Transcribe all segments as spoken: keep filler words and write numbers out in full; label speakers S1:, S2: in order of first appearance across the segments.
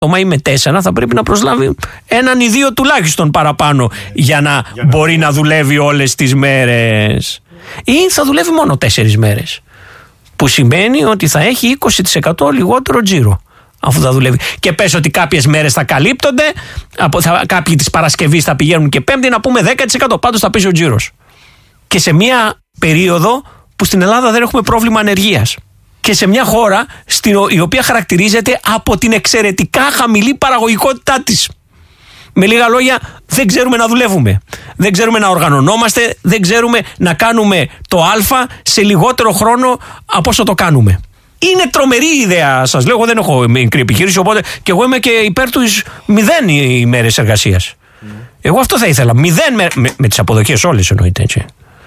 S1: άτομα ή με τέσσερα, θα πρέπει να προσλάβει έναν ή δύο τουλάχιστον παραπάνω για να για μπορεί να, να δουλεύει όλες τις μέρες. Ή θα δουλεύει μόνο τέσσερις μέρες. Που σημαίνει ότι θα έχει είκοσι τοις εκατό λιγότερο τζίρο. Αφού θα δουλεύει. Και πες ότι κάποιες μέρες θα καλύπτονται, από, θα, κάποιοι της Παρασκευής θα πηγαίνουν και Πέμπτη, να πούμε δέκα τοις εκατό. Πάντως θα πέσει ο τζίρος. Και σε μια περίοδο που στην Ελλάδα δεν έχουμε πρόβλημα ανεργίας. Και σε μια χώρα στην, η οποία χαρακτηρίζεται από την εξαιρετικά χαμηλή παραγωγικότητά της. Με λίγα λόγια, δεν ξέρουμε να δουλεύουμε. Δεν ξέρουμε να οργανωνόμαστε. Δεν ξέρουμε να κάνουμε το Α σε λιγότερο χρόνο από όσο το κάνουμε. Είναι τρομερή ιδέα, σας λέω. Εγώ δεν έχω μικρή επιχείρηση, οπότε και εγώ είμαι και υπέρ του μηδέν ημέρες εργασίας. Mm. Εγώ αυτό θα ήθελα. Μηδέν με, με, με τις αποδοχές όλες εννοείται, έτσι.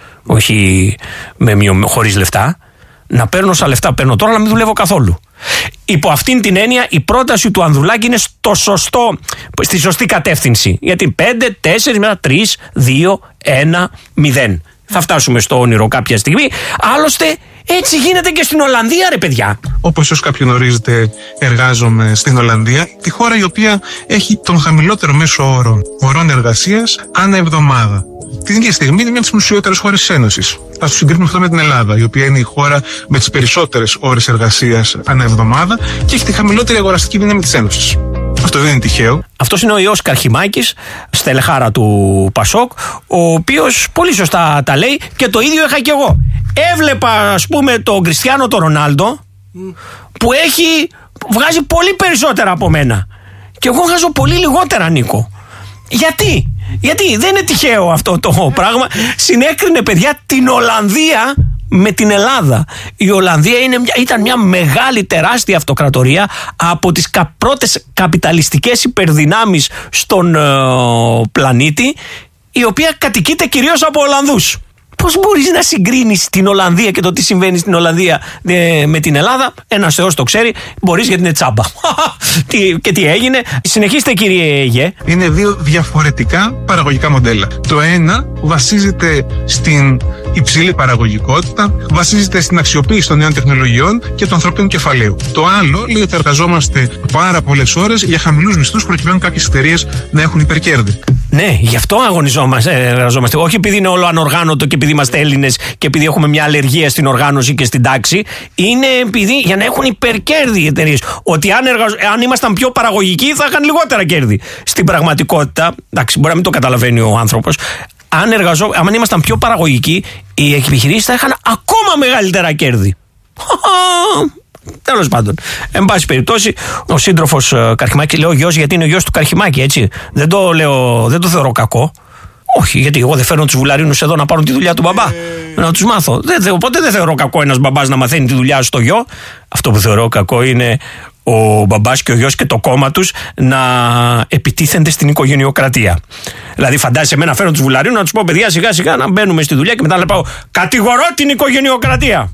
S1: Όχι με, με, χωρίς λεφτά. Να παίρνω όσα λεφτά παίρνω τώρα, να μην δουλεύω καθόλου. Υπό αυτήν την έννοια, η πρόταση του Ανδρουλάκη είναι στο σωστό, στη σωστή κατεύθυνση. Γιατί πέντε, τέσσερα, μετά τρία, δύο, ένα, μηδέν. Θα φτάσουμε στο όνειρο κάποια στιγμή. Άλλωστε, έτσι γίνεται και στην Ολλανδία, ρε παιδιά.
S2: Όπως όσο κάποιοι γνωρίζετε, εργάζομαι στην Ολλανδία, τη χώρα η οποία έχει τον χαμηλότερο μέσο όρο ωρών εργασίας ανά εβδομάδα. Την ίδια στιγμή είναι μια από τις πλουσιότερες χώρες της Ένωσης. Ας το συγκρίνουμε αυτό με την Ελλάδα, η οποία είναι η χώρα με τις περισσότερες ώρες εργασίας ανά εβδομάδα και έχει τη χαμηλότερη αγοραστική δύναμη της Ένωσης. Αυτό δεν είναι τυχαίο.
S1: Αυτός είναι ο Ιώσης Καρχιμάκης, στελεχάρα του Πασόκ, ο οποίος πολύ σωστά τα λέει και το ίδιο είχα κι εγώ. Έβλεπα, ας πούμε, τον Κριστιάνο τον Ρονάλντο που έχει, βγάζει πολύ περισσότερα από μένα. Και εγώ βγάζω πολύ λιγότερα, Νίκο. Γιατί? Γιατί δεν είναι τυχαίο αυτό το πράγμα. Συνέκρινε, παιδιά, την Ολλανδία με την Ελλάδα. Η Ολλανδία είναι μια, ήταν μια μεγάλη τεράστια αυτοκρατορία από τις κα, πρώτες καπιταλιστικές υπερδυνάμεις στον ε, πλανήτη, η οποία κατοικείται κυρίως από Ολλανδούς. Πώς μπορείς να συγκρίνεις την Ολλανδία και το τι συμβαίνει στην Ολλανδία ε, με την Ελλάδα? Ένας Θεός το ξέρει, μπορείς γιατί είναι τσάμπα. τι, και τι έγινε? Συνεχίστε, κύριε Γε.
S2: Είναι δύο διαφορετικά παραγωγικά μοντέλα. Το ένα βασίζεται στην υψηλή παραγωγικότητα, βασίζεται στην αξιοποίηση των νέων τεχνολογιών και του ανθρωπίνου κεφαλαίου. Το άλλο λέει ότι εργαζόμαστε πάρα πολλές ώρες για χαμηλούς μισθούς προκειμένου κάποιες εταιρείες να έχουν υπερκέρδη.
S1: Ναι, γι' αυτό αγωνιζόμαστε, εργαζόμαστε. Όχι επειδή είναι όλο ανοργάνωτο και επειδή είμαστε Έλληνες και επειδή έχουμε μια αλλεργία στην οργάνωση και στην τάξη. Είναι επειδή για να έχουν υπερκέρδη οι εταιρείες. Ότι αν, εργαζ... αν ήμασταν πιο παραγωγικοί θα είχαν λιγότερα κέρδη. Στην πραγματικότητα, εντάξει, μπορεί να μην το καταλαβαίνει ο άνθρωπος. Αν, εργαζό... αν ήμασταν πιο παραγωγικοί, οι επιχειρήσεις θα είχαν ακόμα μεγαλύτερα κέρδη. Τέλος πάντων, εν πάση περιπτώσει, ο σύντροφος uh, Καρχιμάκη, λέω γιος γιατί είναι ο γιος του Καρχιμάκη, έτσι. Δεν το, λέω, δεν το θεωρώ κακό. Όχι, γιατί εγώ δεν φέρνω τους βουλαρίνους εδώ να πάρουν τη δουλειά του μπαμπά. Ε... Να τους μάθω. Δεν, οπότε δεν θεωρώ κακό ένας μπαμπάς να μαθαίνει τη δουλειά στο γιο. Αυτό που θεωρώ κακό είναι ο μπαμπάς και ο γιος και το κόμμα τους να επιτίθενται στην οικογενειοκρατία. Δηλαδή, φαντάζεσαι εμένα να φέρω τους βουλαρίνους να τους πω: παιδιά, σιγά σιγά να μπαίνουμε στη δουλειά και μετά να πάω: κατηγορώ την οικογενειοκρατία.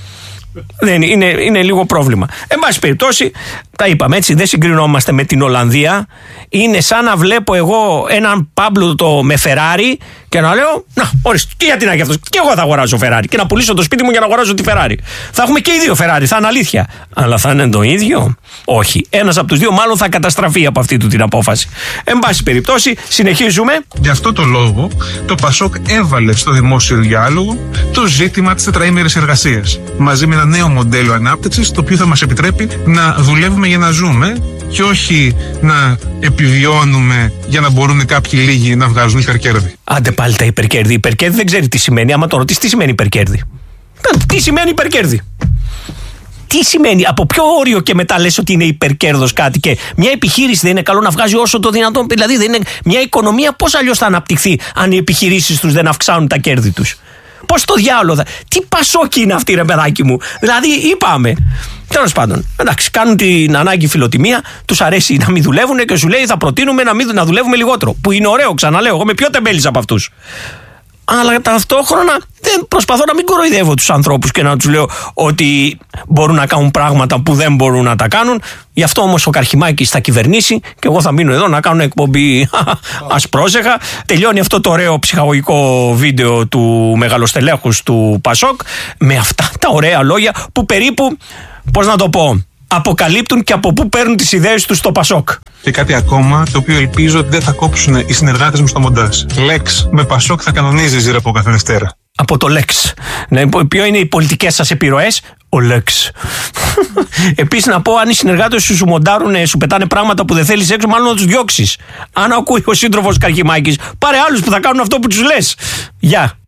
S1: Δεν, είναι, είναι λίγο πρόβλημα. Εν πάση περιπτώσει, τα είπαμε έτσι, δεν συγκρινόμαστε με την Ολλανδία. Είναι σαν να βλέπω εγώ έναν Πάμπλο το με Φεράρι και να λέω: να, ορίστε, και γιατί να έχει αυτό. Και εγώ θα αγοράζω Φεράρι. Και να πουλήσω το σπίτι μου για να αγοράζω τη Φεράρι. Θα έχουμε και οι δύο Φεράρι, θα είναι αλήθεια. Αλλά θα είναι το ίδιο? Όχι. Ένας από τους δύο μάλλον θα καταστραφεί από αυτή του την απόφαση. Εν πάση περιπτώσει, συνεχίζουμε.
S2: Γι' αυτό το λόγο, το Πασόκ έβαλε στο δημόσιο διάλογο το ζήτημα της τετραήμερης εργασίας. Μαζί με ένα νέο μοντέλο ανάπτυξης, το οποίο θα μας επιτρέπει να δουλεύουμε για να ζούμε και όχι να επιβιώνουμε για να μπορούν κάποιοι λίγοι να βγάζουν υπερκέρδη.
S1: Άντε πάλι τα υπερκέρδη. Υπερκέρδη δεν ξέρει τι σημαίνει. Άμα το ρωτήσει, τι σημαίνει υπερκέρδη? Τι σημαίνει υπερκέρδη? Τι σημαίνει? Από ποιο όριο και μετά λες ότι είναι υπερκέρδος κάτι? Και μια επιχείρηση δεν είναι καλό να βγάζει όσο το δυνατόν? Δηλαδή δεν είναι μια οικονομία, πώς αλλιώς θα αναπτυχθεί αν οι επιχειρήσεις τους δεν αυξάνουν τα κέρδη τους? Πώς το διάολο θα... Τι Πασόκι είναι αυτή, ρε παιδάκι μου? Δηλαδή είπαμε. Τέλος πάντων, εντάξει, κάνουν την ανάγκη φιλοτιμία, τους αρέσει να μην δουλεύουν και σου λέει: θα προτείνουμε να, μην, να δουλεύουμε λιγότερο. Που είναι ωραίο, ξαναλέω, εγώ είμαι πιο τεμπέλης από αυτούς. Αλλά ταυτόχρονα δεν προσπαθώ να μην κοροϊδεύω τους ανθρώπους και να τους λέω ότι μπορούν να κάνουν πράγματα που δεν μπορούν να τα κάνουν. Γι' αυτό όμως ο Καρχιμάκης θα κυβερνήσει και εγώ θα μείνω εδώ να κάνω εκπομπή ασπρόσεχα. Τελειώνει αυτό το ωραίο ψυχαγωγικό βίντεο του μεγαλοστελέχους του Πασόκ με αυτά τα ωραία λόγια που περίπου, πώς να το πω, αποκαλύπτουν και από πού παίρνουν τις ιδέες τους στο Πασόκ.
S2: Και κάτι ακόμα, το οποίο ελπίζω ότι δεν θα κόψουν οι συνεργάτες μου στο μοντάζ. Λέξ με Πασόκ θα κανονίζει ζήρα από κάθε Δευτέρα.
S1: Από το Λέξ. Ναι, ποιο είναι οι πολιτικές σας επιρροές? Ο Λέξ. Επίσης να πω, αν οι συνεργάτες σου σου μοντάρουν, σου πετάνε πράγματα που δεν θέλεις έξω, μάλλον να τους διώξεις. Αν ακούει ο σύντροφος Καρχημάκης, πάρε άλλους που θα κάνουν αυτό που τους λες. Γεια.